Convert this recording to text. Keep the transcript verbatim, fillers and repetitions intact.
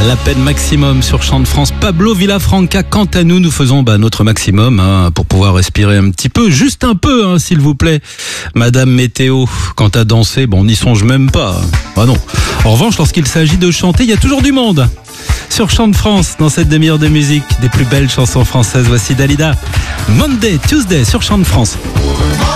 La peine maximum sur Chant de France. Pablo Villafranca, quant à nous, nous faisons bah, notre maximum hein, pour pouvoir respirer un petit peu, juste un peu, hein, s'il vous plaît. Madame Météo, quant à danser, bon, on n'y songe même pas. Ah non. En revanche, lorsqu'il s'agit de chanter, il y a toujours du monde. Sur Chant de France, dans cette demi-heure de musique, des plus belles chansons françaises, voici Dalida. Monday, Tuesday, sur Chant de France.